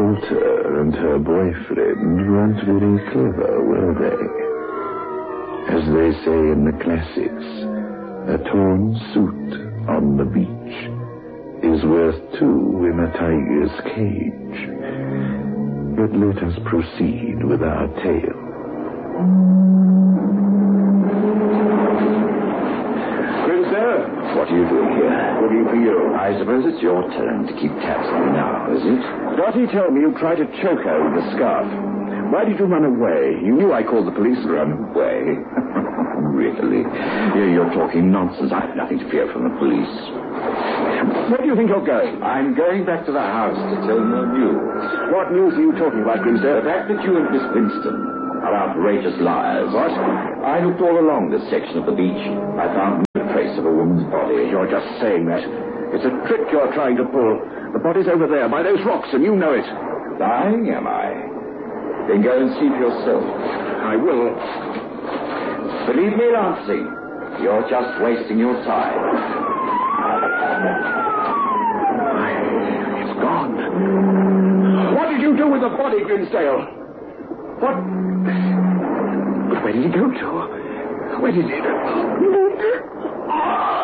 Coulter and her boyfriend weren't very clever, were they? As they say in the classics, a torn suit on the beach is worth two in a tiger's cage. But let us proceed with our tale. Sir, What are you doing here? looking for you. I suppose it's your turn to keep tabs on me now, is it? Dottie told me you tried to choke her with the scarf. Why did you run away? You knew I called the police. Run away? Really? You're talking nonsense. I have nothing to fear from the police. Where do you think you're going? I'm going back to the house to tell more news. What news are you talking about, The Grimsdale? fact that you and Miss Winston are outrageous liars. What? I looked all along this section of the beach. I found no trace of a woman's body. You're just saying that. It's a trick you're trying to pull. The body's over there by those rocks, and you know it. Lying, am I? Then go and see for yourself. I will. Believe me, Lancey, you're just wasting your time. It's gone. What did you do with the body, Grimsdale? What? But where did he go to? Where did he...